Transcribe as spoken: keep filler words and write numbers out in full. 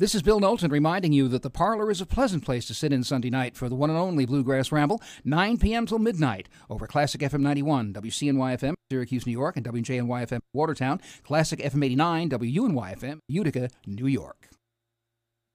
This is Bill Knowlton reminding you that the Parlor is a pleasant place to sit in Sunday night for the one and only Bluegrass Ramble, nine p.m. till midnight over Classic F M ninety-one, W C N Y F M, Syracuse, New York, and W J N Y F M, Watertown, Classic F M eighty-nine, W U N Y F M, Utica, New York.